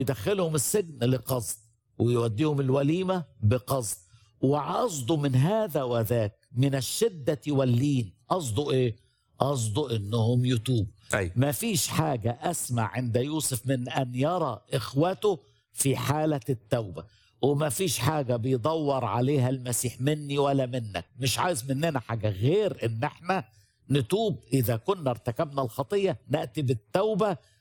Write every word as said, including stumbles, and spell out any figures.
يدخلهم السجن لقصد ويوديهم الوليمة بقصد، وعقصده من هذا وذاك من الشدة واللين. قصده ايه؟ قصده انهم يتوب. أي. ما فيش حاجة اسمع عند يوسف من ان يرى اخوته في حالة التوبة، وما فيش حاجة بيدور عليها المسيح مني ولا منك. مش عايز مننا حاجة غير ان احنا نتوب. اذا كنا ارتكبنا الخطية نأتي بالتوبة